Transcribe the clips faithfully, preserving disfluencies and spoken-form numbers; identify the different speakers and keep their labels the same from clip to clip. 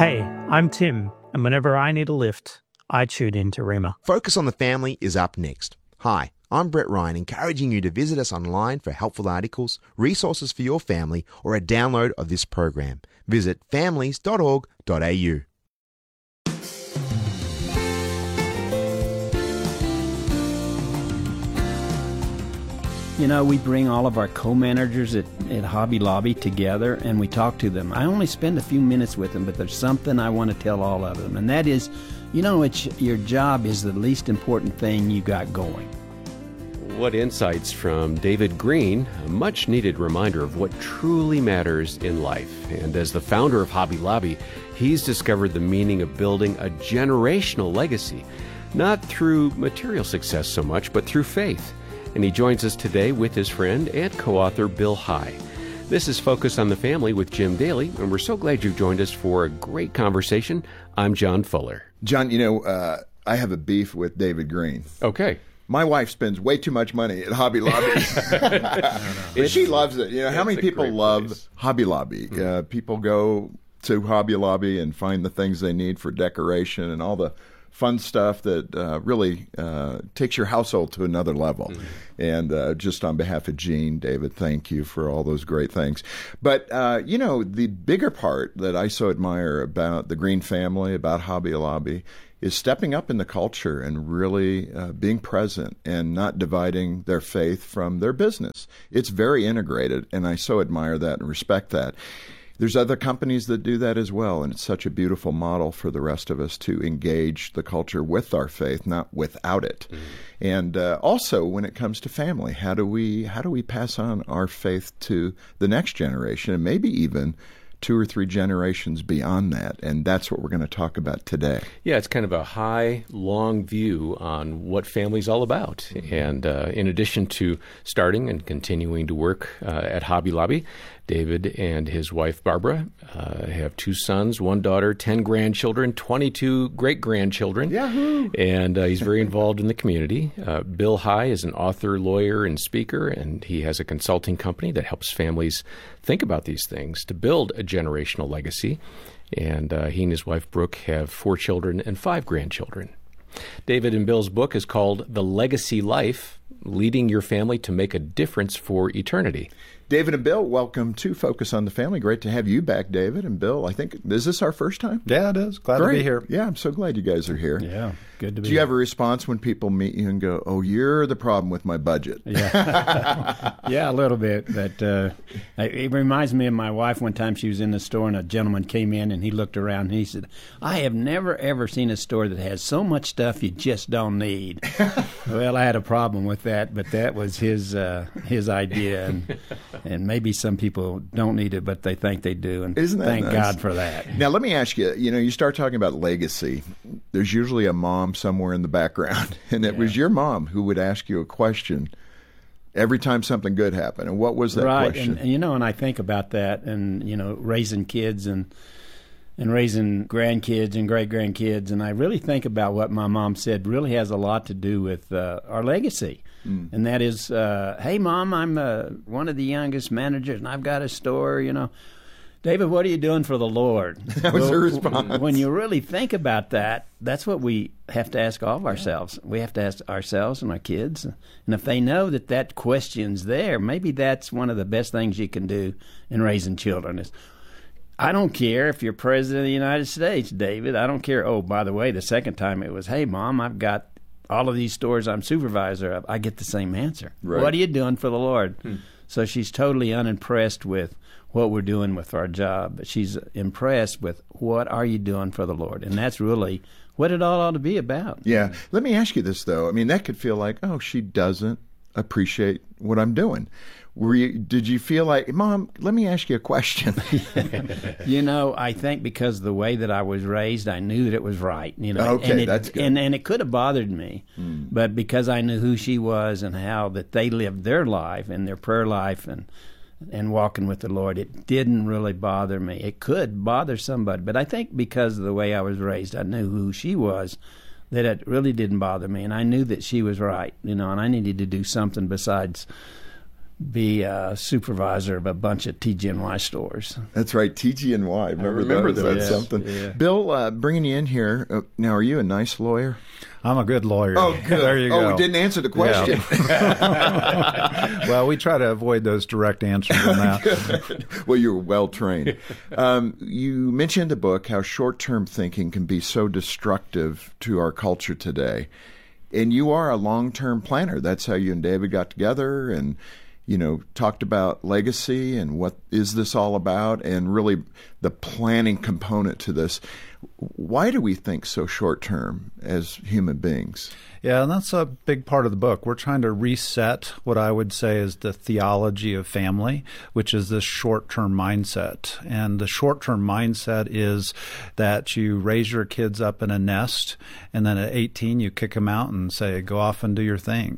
Speaker 1: Hey, I'm Tim, and whenever I need a lift, I tune in to Rima.
Speaker 2: Focus on the Family is up next. Hi, I'm Brett Ryan, encouraging you to visit us online for helpful articles, resources for your family, or a download of this program. Visit families dot org dot a u.
Speaker 3: You know, we bring all of our co-managers at, at Hobby Lobby together and we talk to them. I only spend a few minutes with them, but there's something I want to tell all of them. And that is, you know, it's, your job is the least important thing you got going.
Speaker 4: What insights from David Green, a much-needed reminder of what truly matters in life. And as the founder of Hobby Lobby, he's discovered the meaning of building a generational legacy, not through material success so much, but through faith. And he joins us today with his friend and co-author Bill High. This is Focus on the Family with Jim Daly, and we're so glad you've joined us for a great conversation. I'm John Fuller.
Speaker 5: John, you know, uh, I have a beef with David Green.
Speaker 4: Okay.
Speaker 5: My wife spends way too much money at Hobby Lobby. But she loves it. You know, how many people love place. Hobby Lobby? Mm-hmm. Uh, people go to Hobby Lobby and find the things they need for decoration and all the fun stuff that uh, really uh, takes your household to another level. Mm-hmm. And uh, just on behalf of Gene, David, thank you for all those great things. But, uh, you know, the bigger part that I so admire about the Green family, about Hobby Lobby, is stepping up in the culture and really uh, being present and not dividing their faith from their business. It's very integrated, and I so admire that and respect that. There's other companies that do that as well, and it's such a beautiful model for the rest of us to engage the culture with our faith, not without it. Mm-hmm. And uh, also, when it comes to family, how do we how do we pass on our faith to the next generation, and maybe even two or three generations beyond that? And that's what we're going to talk about today.
Speaker 4: Yeah, it's kind of a high, long view on what family's all about. Mm-hmm. And uh, in addition to starting and continuing to work uh, at Hobby Lobby, David and his wife, Barbara, uh, have two sons, one daughter, ten grandchildren, twenty-two great-grandchildren.
Speaker 5: Yahoo!
Speaker 4: And uh, he's very involved in the community. Uh, Bill High is an author, lawyer, and speaker, and he has a consulting company that helps families think about these things to build a generational legacy. And uh, he and his wife, Brooke, have four children and five grandchildren. David and Bill's book is called The Legacy Life, Leading Your Family to Make a Difference for Eternity.
Speaker 5: David and Bill, welcome to Focus on the Family. Great to have you back, David. And Bill, I think, is this our first time?
Speaker 6: Yeah, it is. Glad
Speaker 5: Great.
Speaker 6: to be here.
Speaker 5: Yeah, I'm so glad you guys are here.
Speaker 3: Yeah, good to be
Speaker 5: Do you
Speaker 3: here.
Speaker 5: have a response when people meet you and go, oh, you're the problem with my budget?
Speaker 3: Yeah, yeah, a little bit. But uh, it reminds me of my wife. One time she was in the store and a gentleman came in and he looked around and he said, I have never, ever seen a store that has so much stuff you just don't need. Well, I had a problem with that, but that was his uh, his idea. And, and maybe some people don't need it, but they think they do. And
Speaker 5: Isn't that
Speaker 3: thank
Speaker 5: nice?
Speaker 3: God for that.
Speaker 5: Now, let me ask you, you know, you start talking about legacy. There's usually a mom somewhere in the background, and it
Speaker 3: Yeah.
Speaker 5: was your mom who would ask you a question every time something good happened. And what was that
Speaker 3: right.
Speaker 5: question?
Speaker 3: And, and, you know, and I think about that and, you know, raising kids and and raising grandkids and great-grandkids, and I really think about what my mom said really has a lot to do with uh, our legacy. Mm. And that is, uh, hey, Mom, I'm uh, one of the youngest managers, and I've got a store, you know. David, what are you doing for the Lord?
Speaker 5: That was
Speaker 3: well,
Speaker 5: her response.
Speaker 3: When you really think about that, that's what we have to ask all of ourselves. We have to ask ourselves and our kids. And if they know that that question's there, maybe that's one of the best things you can do in raising children is, I don't care if you're president of the United States, David. I don't care. Oh, by the way, the second time it was, hey, Mom, I've got all of these stores I'm supervisor of. I get the same answer.
Speaker 5: Right.
Speaker 3: What are you doing for the Lord?
Speaker 5: Hmm.
Speaker 3: So she's totally unimpressed with what we're doing with our job, but she's impressed with what are you doing for the Lord? And that's really what it all ought to be about.
Speaker 5: Yeah. Let me ask you this, though. I mean, that could feel like, oh, she doesn't appreciate what I'm doing. Were you, did you feel like, Mom, let me ask you a question?
Speaker 3: You know, I think because of the way that I was raised, I knew that it was right. You know,
Speaker 5: Okay,
Speaker 3: and it,
Speaker 5: that's good.
Speaker 3: And, and it could have bothered me, mm. but because I knew who she was and how that they lived their life and their prayer life and and walking with the Lord, it didn't really bother me. It could bother somebody, but I think because of the way I was raised, I knew who she was, that it really didn't bother me, and I knew that she was right. You know, and I needed to do something besides be a supervisor of a bunch of T G N Y stores.
Speaker 5: That's right, T G N Y. Remember,
Speaker 6: remember
Speaker 5: those?
Speaker 6: those.
Speaker 5: That's
Speaker 3: Yeah,
Speaker 5: something.
Speaker 3: yeah.
Speaker 5: Bill, uh, bringing you in here. Uh, now, are you a nice lawyer?
Speaker 6: I'm a good lawyer.
Speaker 5: Oh, good.
Speaker 6: There you
Speaker 5: oh,
Speaker 6: go.
Speaker 5: we didn't answer the question.
Speaker 6: Yeah. Well, we try to avoid those direct answers on that.
Speaker 5: Well, you're well trained. Um, you mentioned in the book how short-term thinking can be so destructive to our culture today. And you are a long-term planner. That's how you and David got together and, you know, talked about legacy and what is this all about and really the planning component to this. Why do we think so short-term as human beings?
Speaker 6: Yeah, and that's a big part of the book. We're trying to reset what I would say is the theology of family, which is this short-term mindset. And the short-term mindset is that you raise your kids up in a nest, and then at eighteen you kick them out and say, go off and do your thing.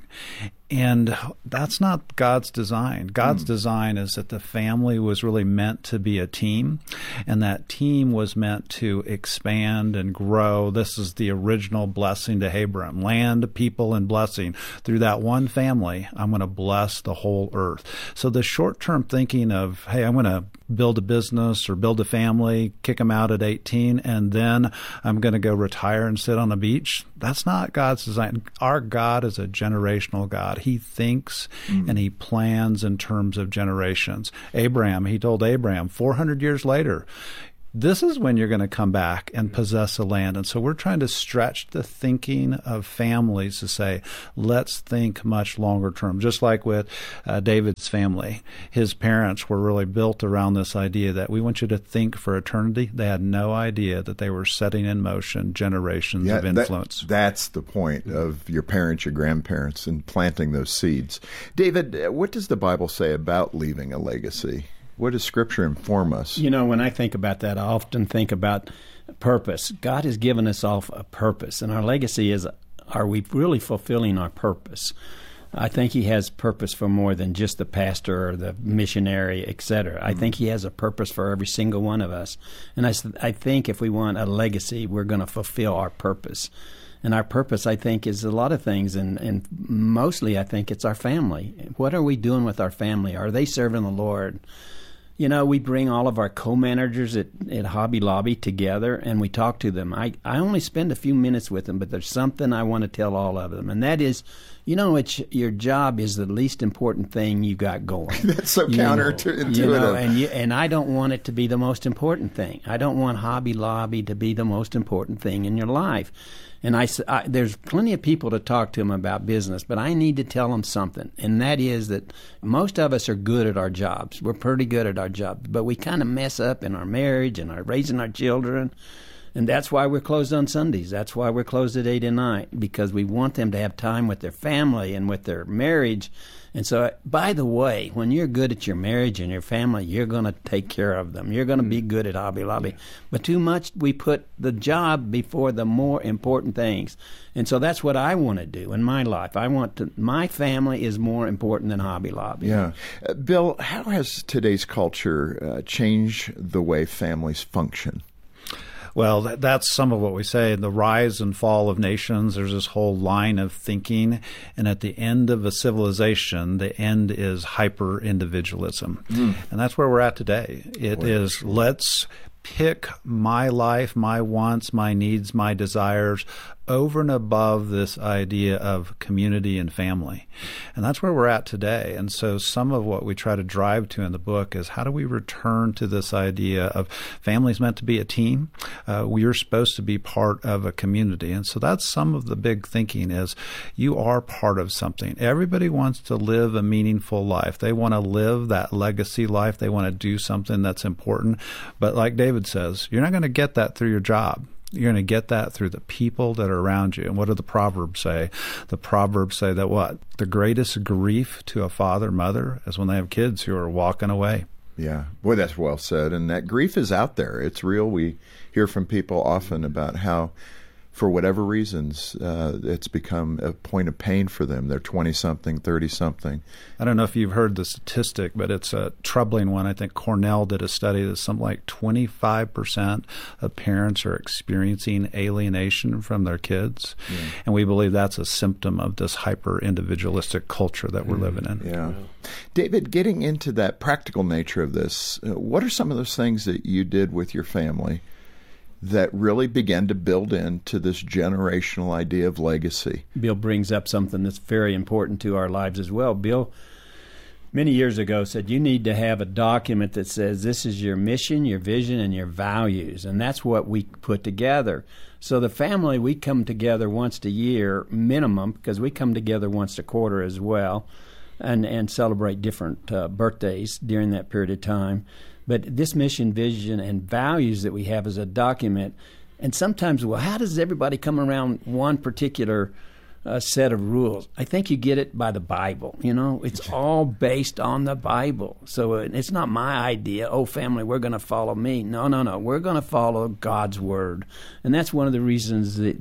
Speaker 6: And that's not God's design. God's mm. design is that the family was really meant to be a team, and that team was meant to expand and grow. This is the original blessing to Abraham. Land, people, and blessing. Through that one family, I'm going to bless the whole earth. So the short-term thinking of, hey, I'm going to build a business or build a family, kick them out at eighteen, and then I'm going to go retire and sit on a beach. That's not God's design. Our God is a generational God. He thinks mm. and he plans in terms of generations. Abraham, he told Abraham four hundred years later, this is when you're going to come back and possess a land. And so we're trying to stretch the thinking of families to say, let's think much longer term. Just like with uh, David's family, his parents were really built around this idea that we want you to think for eternity. They had no idea that they were setting in motion generations
Speaker 5: yeah,
Speaker 6: of influence.
Speaker 5: That, that's the point of your parents, your grandparents, and planting those seeds. David, what does the Bible say about leaving a legacy? What does Scripture inform us?
Speaker 3: You know, when I think about that, I often think about purpose. God has given us all a purpose, and our legacy is, are we really fulfilling our purpose? I think he has purpose for more than just the pastor or the missionary, et cetera. I mm-hmm. think he has a purpose for every single one of us. And I, I think if we want a legacy, we're going to fulfill our purpose. And our purpose, I think, is a lot of things, and, and mostly I think it's our family. What are we doing with our family? Are they serving the Lord? You know, we bring all of our co-managers at, at Hobby Lobby together, and we talk to them. I, I only spend a few minutes with them, but there's something I want to tell all of them, and that is, you know, it's, your job is the least important thing you got going.
Speaker 5: That's so
Speaker 3: you
Speaker 5: counterintuitive.
Speaker 3: Know, you know, and, you, and I don't want it to be the most important thing. I don't want Hobby Lobby to be the most important thing in your life. And I, I, there's plenty of people to talk to them about business, but I need to tell them something, and that is that most of us are good at our jobs. We're pretty good at our jobs, but we kind of mess up in our marriage and our raising our children, and that's why we're closed on Sundays. That's why we're closed at eight at night, because we want them to have time with their family and with their marriage. And so, by the way, when you're good at your marriage and your family, you're going to take care of them. You're going to be good at Hobby Lobby. Yeah. But too much, we put the job before the more important things. And so that's what I want to do in my life. I want to, my family is more important than Hobby Lobby.
Speaker 5: Yeah. Uh, Bill, how has today's culture uh, changed the way families function?
Speaker 6: Well, that's some of what we say. The rise and fall of nations, there's this whole line of thinking. And at the end of a civilization, the end is hyper-individualism. Mm. And that's where we're at today. It Boy. is let's pick my life, my wants, my needs, my desires over and above this idea of community and family. And that's where we're at today. And so some of what we try to drive to in the book is how do we return to this idea of families meant to be a team? Uh, we are supposed to be part of a community. And so that's some of the big thinking is you are part of something. Everybody wants to live a meaningful life. They want to live that legacy life. They want to do something that's important. But like David says, you're not going to get that through your job. You're going to get that through the people that are around you. And what do the Proverbs say? The Proverbs say that what? The greatest grief to a father, mother is when they have kids who are walking away.
Speaker 5: Yeah. Boy, that's well said. And that grief is out there. It's real. We hear from people often about how for whatever reasons, uh, it's become a point of pain for them. They're twenty-something, thirty-something.
Speaker 6: I don't know if you've heard the statistic, but it's a troubling one. I think Cornell did a study that something like twenty-five percent of parents are experiencing alienation from their kids. Yeah. And we believe that's a symptom of this hyper-individualistic culture that we're mm, living in.
Speaker 5: Yeah. yeah. David, getting into that practical nature of this, uh, what are some of those things that you did with your family that really began to build into this generational idea of legacy?
Speaker 3: Bill brings up something that's very important to our lives as well. Bill, many years ago, said you need to have a document that says this is your mission, your vision, and your values, and that's what we put together. So the family, we come together once a year minimum, because we come together once a quarter as well, and, and celebrate different uh, birthdays during that period of time. But this mission, vision, and values that we have as a document, and sometimes, well, how does everybody come around one particular uh, set of rules? I think you get it by the Bible. You know, it's all based on the Bible. So it's not my idea, oh, family, we're going to follow me. No, no, no. We're going to follow God's Word. And that's one of the reasons that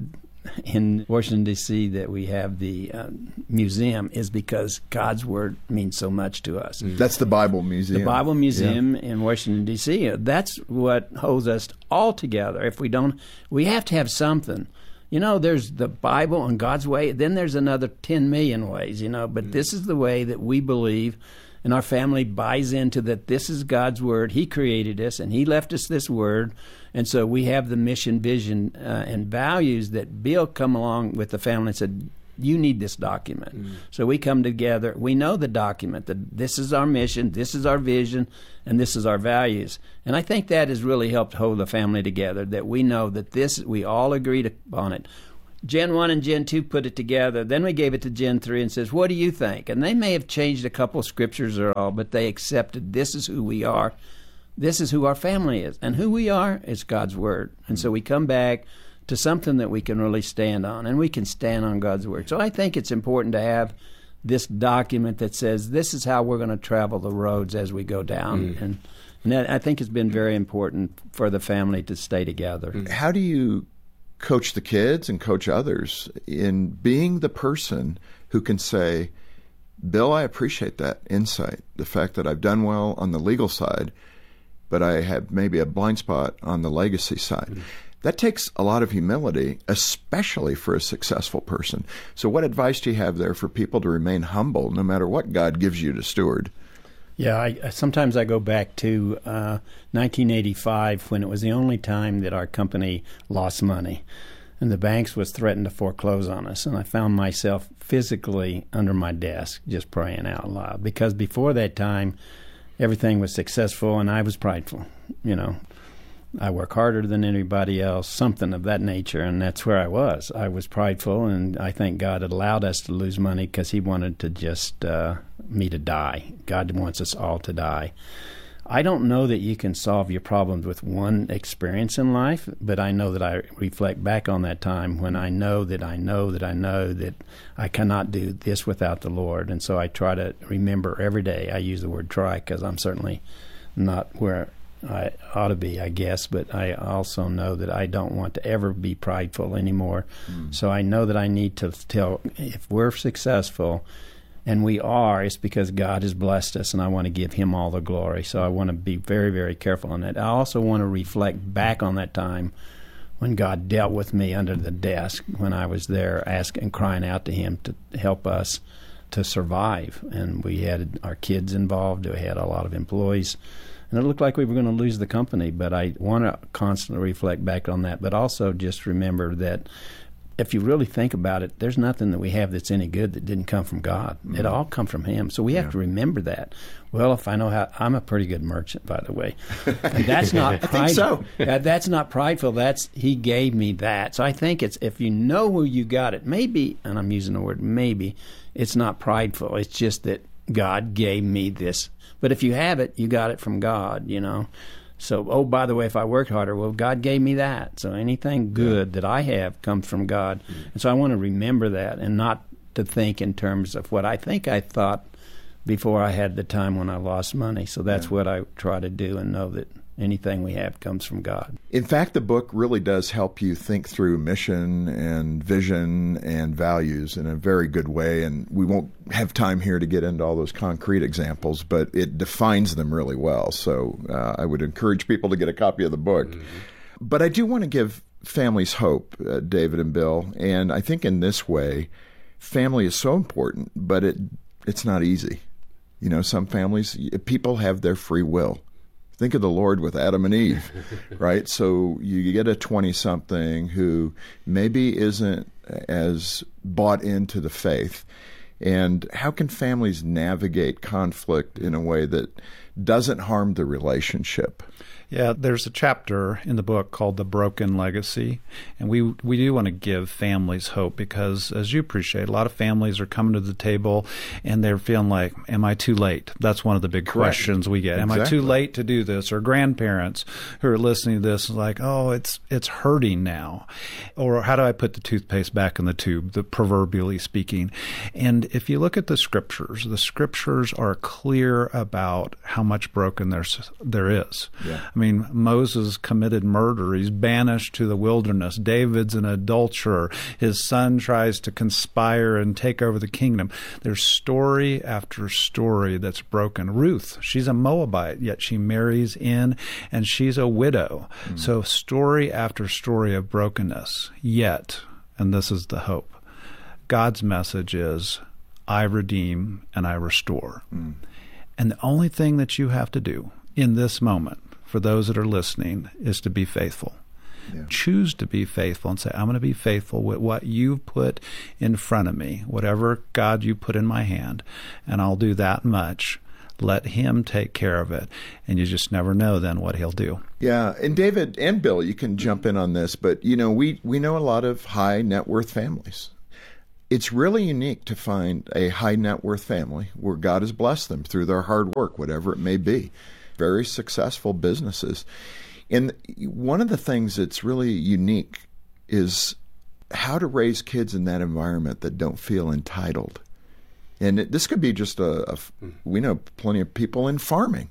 Speaker 3: in Washington, D C that we have the uh, museum is because God's Word means so much to us.
Speaker 5: That's the Bible Museum.
Speaker 3: The Bible Museum yeah. in Washington, D C That's what holds us all together. If we don't, we have to have something. You know, there's the Bible and God's way. Then there's another ten million ways, you know. But mm. this is the way that we believe, and our family buys into that this is God's Word. He created us, and He left us this Word. And so we have the mission, vision, uh, and values that Bill come along with the family and said, you need this document. Mm. So we come together. We know the document, that this is our mission, this is our vision, and this is our values. And I think that has really helped hold the family together, that we know that this, we all agreed upon it. Gen one and Gen two put it together. Then we gave it to Gen three and says, what do you think? And they may have changed a couple of scriptures or all, but they accepted this is who we are. This is who our family is. And who we are is God's Word. And so we come back to something that we can really stand on, and we can stand on God's Word. So I think it's important to have this document that says this is how we're going to travel the roads as we go down. Mm. And, and that, I think it's been very important for the family to stay together.
Speaker 5: How do you coach the kids and coach others in being the person who can say, Bill, I appreciate that insight, the fact that I've done well on the legal side, but I have maybe a blind spot on the legacy side. Mm-hmm. That takes a lot of humility, especially for a successful person. So what advice do you have there for people to remain humble no matter what God gives you to steward?
Speaker 3: Yeah, I, sometimes I go back to uh, nineteen eighty-five when it was the only time that our company lost money. And the banks was threatened to foreclose on us. And I found myself physically under my desk just praying out loud. Because before that time, everything was successful, and I was prideful. You know, I work harder than anybody else, something of that nature, and that's where I was. I was prideful, and I think God had allowed us to lose money because He wanted to just uh, me to die. God wants us all to die. I don't know that you can solve your problems with one experience in life, but I know that I reflect back on that time when I know that I know that I know that I cannot do this without the Lord. And so I try to remember every day. I use the word try because I'm certainly not where I ought to be, I guess, but I also know that I don't want to ever be prideful anymore. Mm. So I know that I need to tell, if we're successful, and we are, it's because God has blessed us, and I want to give Him all the glory. So I want to be very, very careful on that. I also want to reflect back on that time when God dealt with me under the desk, when I was there asking, crying out to Him to help us to survive. And we had our kids involved. We had a lot of employees. And it looked like we were going to lose the company, but I want to constantly reflect back on that, but also just remember that if you really think about it, there's nothing that we have that's any good that didn't come from God. Mm-hmm. It all come from Him. So we have yeah. to remember that. Well, if I know how, I'm a pretty good merchant, by the way. And that's not prideful. I think so. That's not prideful. That's He gave me that. So I think it's, if you know who you got it, maybe, and I'm using the word maybe, it's not prideful. It's just that God gave me this. But if you have it, you got it from God, you know. So, oh, by the way, if I worked harder, well, God gave me that. So anything good yeah. that I have comes from God. Mm-hmm. And so I want to remember that and not to think in terms of what I think I thought before I had the time when I lost money. So that's yeah. what I try to do and know that Anything we have comes from God.
Speaker 5: In fact, the book really does help you think through mission and vision and values in a very good way. And we won't have time here to get into all those concrete examples, but it defines them really well. So uh, I would encourage people to get a copy of the book. Mm-hmm. But I do want to give families hope, uh, David and Bill. And I think in this way, family is so important, but it it's not easy. You know, some families, people have their free will. Think of the Lord with Adam and Eve, right? So you get a twenty-something who maybe isn't as bought into the faith. And how can families navigate conflict in a way that doesn't harm the relationship?
Speaker 6: Yeah, there's a chapter in the book called The Broken Legacy, and we we do want to give families hope because, as you appreciate, a lot of families are coming to the table and they're feeling like, am I too late? That's one of the big Correct. questions we get. Exactly. Am I too late to do this? Or grandparents who are listening to this like, oh, it's it's hurting now. Or how do I put the toothpaste back in the tube, the proverbially speaking? And if you look at the scriptures, the scriptures are clear about how much broken there's, there is. Yeah. I mean, I mean, Moses committed murder. He's banished to the wilderness. David's an adulterer. His son tries to conspire and take over the kingdom. There's story after story that's broken. Ruth, she's a Moabite, yet she marries in, and she's a widow. Mm. So story after story of brokenness. Yet, and this is the hope, God's message is, I redeem and I restore. Mm. And the only thing that you have to do in this moment, for those that are listening, is to be faithful. Yeah. Choose to be faithful and say, I'm going to be faithful with what you've put in front of me, whatever, God, you put in my hand, and I'll do that much. Let him take care of it. And you just never know then what he'll do.
Speaker 5: Yeah. And David and Bill, you can jump in on this, but, you know, we, we know a lot of high net worth families. It's really unique to find a high net worth family where God has blessed them through their hard work, whatever it may be. Very successful businesses. And one of the things that's really unique is how to raise kids in that environment that don't feel entitled. And it, this could be just a, a, we know plenty of people in farming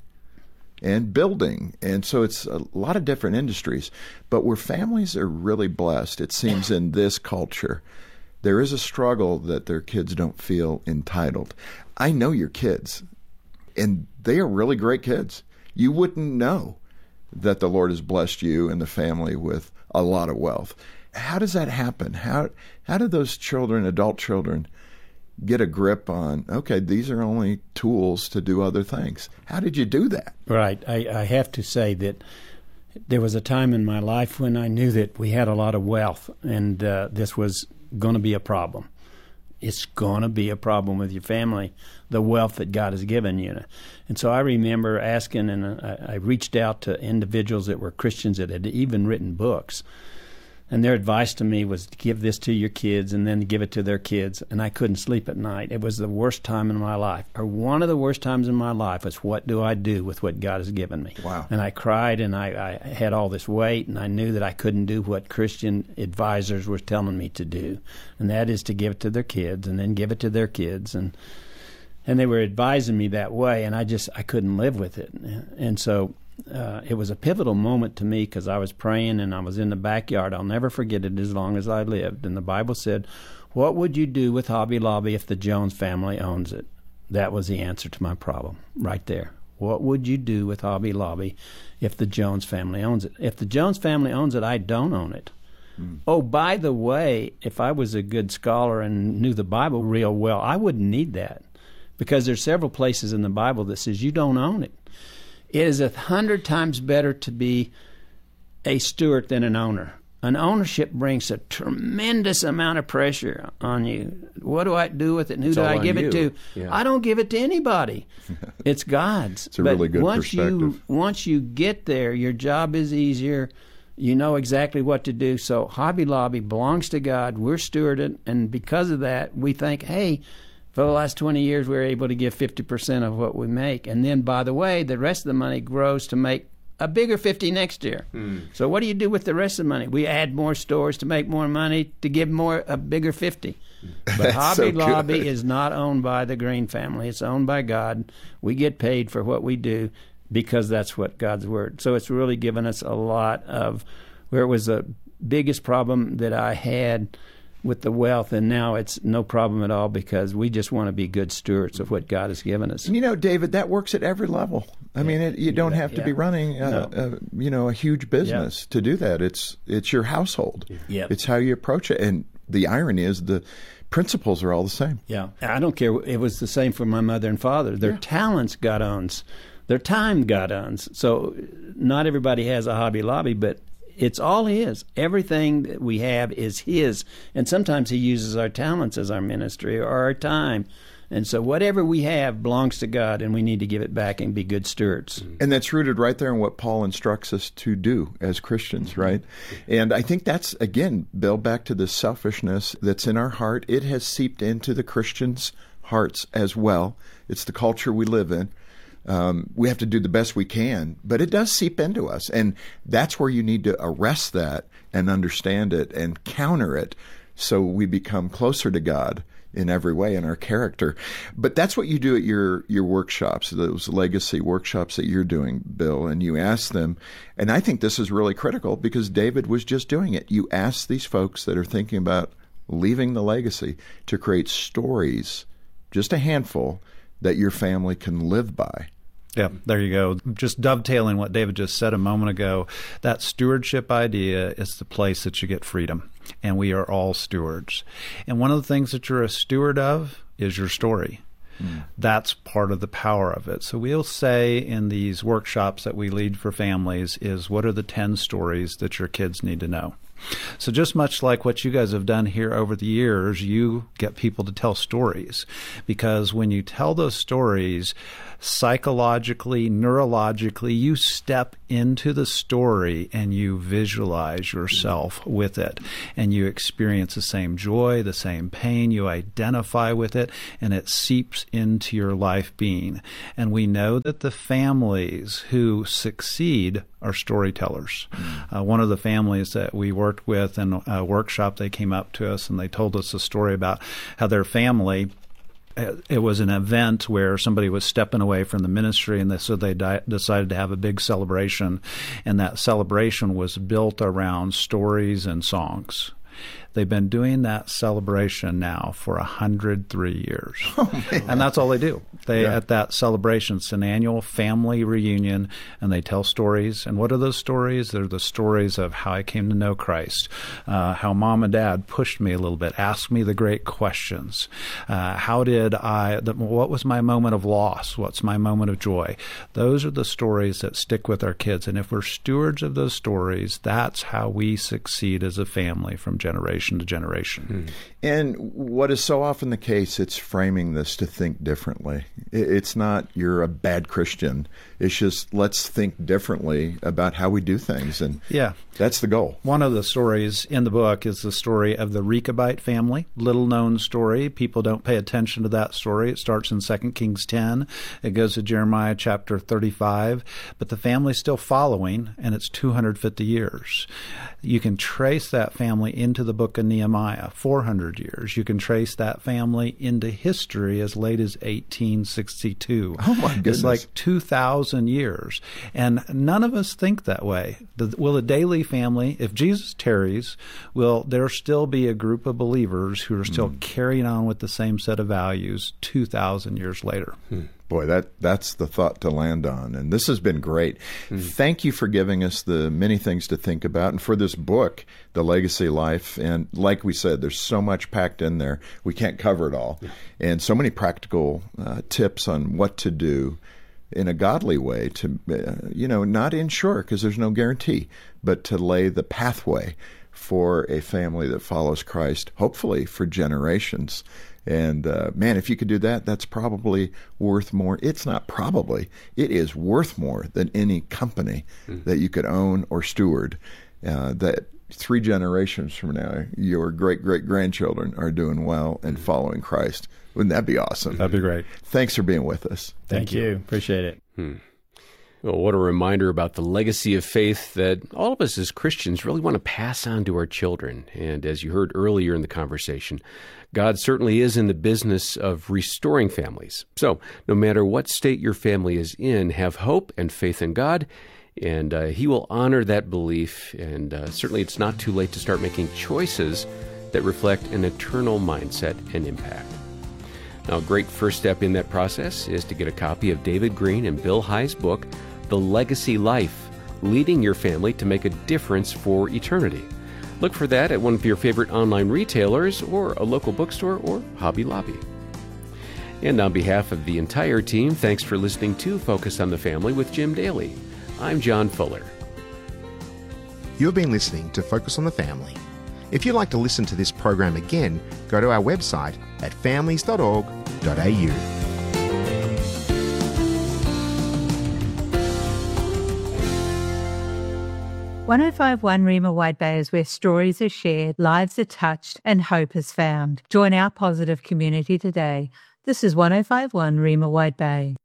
Speaker 5: and building. And so it's a lot of different industries. But where families are really blessed, it seems in this culture, there is a struggle that their kids don't feel entitled. I know your kids, and they are really great kids. You wouldn't know that the Lord has blessed you and the family with a lot of wealth. How does that happen? How how do those children, adult children, get a grip on, okay, these are only tools to do other things? How did you do that?
Speaker 3: Right. I, I have to say that there was a time in my life when I knew that we had a lot of wealth, and uh, this was going to be a problem. It's going to be a problem with your family, the wealth that God has given you. And so I remember asking, and I reached out to individuals that were Christians that had even written books. And their advice to me was to give this to your kids and then give it to their kids. And I couldn't sleep at night. It was the worst time in my life, or one of the worst times in my life was, what do I do with what God has given me?
Speaker 5: Wow.
Speaker 3: And I cried, and I, I had all this weight, and I knew that I couldn't do what Christian advisors were telling me to do. And that is to give it to their kids and then give it to their kids. And and they were advising me that way, and I just, I couldn't live with it. And so Uh, it was a pivotal moment to me because I was praying and I was in the backyard. I'll never forget it as long as I lived. And the Bible said, what would you do with Hobby Lobby if the Jones family owns it? That was the answer to my problem right there. What would you do with Hobby Lobby if the Jones family owns it? If the Jones family owns it, I don't own it. Mm. Oh, by the way, if I was a good scholar and knew the Bible real well, I wouldn't need that, because there's several places in the Bible that says you don't own it. It is a hundred times better to be a steward than an owner. An ownership brings a tremendous amount of pressure on you. What do I do with it? And who
Speaker 4: it's
Speaker 3: do I give
Speaker 4: you.
Speaker 3: it to?
Speaker 4: Yeah.
Speaker 3: I don't give it to anybody. It's God's.
Speaker 5: It's a
Speaker 3: but
Speaker 5: really good
Speaker 3: once
Speaker 5: perspective.
Speaker 3: You, once you get there, your job is easier. You know exactly what to do. So Hobby Lobby belongs to God. We're stewarded. And because of that, we think, hey, for the last twenty years, we were able to give fifty percent of what we make. And then, by the way, the rest of the money grows to make a bigger fifty next year. Mm. So what do you do with the rest of the money? We add more stores to make more money to give more a bigger fifty. But Hobby
Speaker 5: so
Speaker 3: Lobby is not owned by the Green family. It's owned by God. We get paid for what we do. because that's what God's Word. So it's really given us a lot of where it was the biggest problem that I had with the wealth, and now it's no problem at all because we just want to be good stewards of what God has given us.
Speaker 5: You know, David, that works at every level. I mean, it, you don't have to
Speaker 3: yeah.
Speaker 5: be running, a,
Speaker 3: No.
Speaker 5: a, you know, a huge business
Speaker 3: Yeah.
Speaker 5: to do that. It's it's your household.
Speaker 3: Yep.
Speaker 5: It's how you approach it. And the irony is the principles are all the same.
Speaker 3: Yeah, I don't care. It was the same for my mother and father. Their
Speaker 5: Yeah.
Speaker 3: talents God owns. Their time God owns. So not everybody has a Hobby Lobby, but it's all His. Everything that we have is His. And sometimes He uses our talents as our ministry or our time. And so whatever we have belongs to God, and we need to give it back and be good stewards.
Speaker 5: And that's rooted right there in what Paul instructs us to do as Christians, right? And I think that's, again, Bill, back to the selfishness that's in our heart. It has seeped into the Christians' hearts as well. It's the culture we live in. Um, we have to do the best we can, but it does seep into us. And that's where you need to arrest that and understand it and counter it so we become closer to God in every way in our character. But that's what you do at your, your workshops, those legacy workshops that you're doing, Bill, and you ask them. And I think this is really critical because David was just doing it. You ask these folks that are thinking about leaving the legacy to create stories, just a handful, that your family can live by.
Speaker 6: Yeah, there you go. Just dovetailing what David just said a moment ago, that stewardship idea is the place that you get freedom, and we are all stewards. And one of the things that you're a steward of is your story. Mm. That's part of the power of it. So we'll say in these workshops that we lead for families is, what are the ten stories that your kids need to know? So just much like what you guys have done here over the years, you get people to tell stories, because when you tell those stories, psychologically, neurologically, you step into the story and you visualize yourself with it, and you experience the same joy, the same pain, you identify with it, and it seeps into your life being. And we know that the families who succeed are storytellers. Mm. Uh, one of the families that we worked with in a workshop, they came up to us and they told us a story about how their family, it was an event where somebody was stepping away from the ministry, and they, so they di- decided to have a big celebration, and that celebration was built around stories and songs. They've been doing that celebration now for one hundred three years. Oh, and that's all they do. They yeah. At that celebration, it's an annual family reunion, and they tell stories. And what are those stories? They're the stories of how I came to know Christ, uh, how mom and dad pushed me a little bit, asked me the great questions. Uh, how did I, the, what was my moment of loss? What's my moment of joy? Those are the stories that stick with our kids. And if we're stewards of those stories, that's how we succeed as a family from generation to generation.
Speaker 5: Mm. And what is so often the case, it's framing this to think differently. It's not you're a bad Christian. It's just let's think differently about how we do things. And
Speaker 6: yeah,
Speaker 5: that's the goal.
Speaker 6: One of the stories in the book is the story of the Rechabite family, little known story. People don't pay attention to that story. It starts in Second Kings ten. It goes to Jeremiah chapter thirty-five. But the family's still following, and it's two hundred fifty years. You can trace that family into the book of Nehemiah, four hundred years. You can trace that family into history as late as eighteen sixty-two.
Speaker 5: Oh, my goodness.
Speaker 6: It's like two thousand years. And none of us think that way. The, will the Daly family, if Jesus tarries, will there still be a group of believers who are still mm. carrying on with the same set of values two thousand years later?
Speaker 5: Hmm. Boy, that that's the thought to land on. And this has been great. Mm. Thank you for giving us the many things to think about, and for this book, The Legacy Life. And like we said, there's so much packed in there. We can't cover it all. Yeah. And so many practical uh, tips on what to do in a godly way to, uh, you know, not ensure, because there's no guarantee, but to lay the pathway for a family that follows Christ, hopefully for generations. And, uh, man, if you could do that, that's probably worth more. It's not probably. It is worth more than any company mm. that you could own or steward. Uh, that three generations from now, your great-great-grandchildren are doing well and following Christ. Wouldn't that be awesome?
Speaker 6: That'd be great.
Speaker 5: Thanks for being with us.
Speaker 3: Thank, Thank you. you. Appreciate it.
Speaker 4: Hmm. Well, what a reminder about the legacy of faith that all of us as Christians really want to pass on to our children. And as you heard earlier in the conversation, God certainly is in the business of restoring families. So no matter what state your family is in, have hope and faith in God, and uh, He will honor that belief. And uh, certainly it's not too late to start making choices that reflect an eternal mindset and impact. Now, a great first step in that process is to get a copy of David Green and Bill Hye's book, The Legacy Life, Leading Your Family to Make a Difference for Eternity. Look for that at one of your favorite online retailers or a local bookstore or Hobby Lobby. And on behalf of the entire team, thanks for listening to Focus on the Family with Jim Daly. I'm John Fuller.
Speaker 2: You've been listening to Focus on the Family. If you'd like to listen to this program again, go to our website at families dot org dot a u.
Speaker 7: one oh five point one Rima Wide Bay is where stories are shared, lives are touched, and hope is found. Join our positive community today. This is one oh five point one Rima Wide Bay.